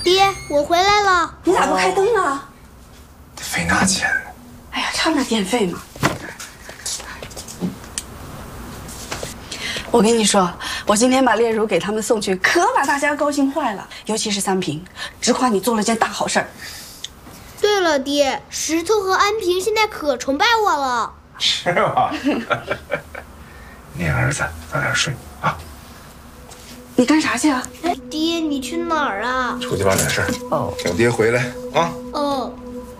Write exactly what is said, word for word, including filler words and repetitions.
爹，我回来了。 你咋不开灯啊？ 得费那钱呢。 哎呀，差那电费嘛。我跟你说，我今天把炼乳给他们送去，可把大家高兴坏了，尤其是三平，直夸你做了件大好事儿。 对了，爹，石头和安平现在可崇拜我了。 是吗？你儿子早点睡啊。 你干啥去啊？ 爹，你去哪儿啊？ 出去办点事儿。 哦， 等爹回来啊。 哦。